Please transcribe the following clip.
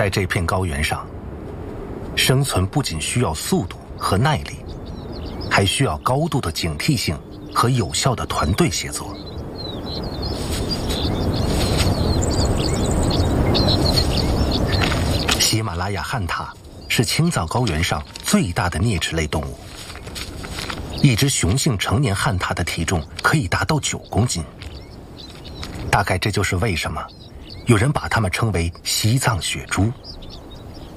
在这片高原上，生存不仅需要速度和耐力，还需要高度的警惕性和有效的团队协作。喜马拉雅旱獭是青藏高原上最大的啮齿类动物，一只雄性成年旱獭的体重可以达到9公斤。大概这就是为什么有人把它们称为西藏雪猪。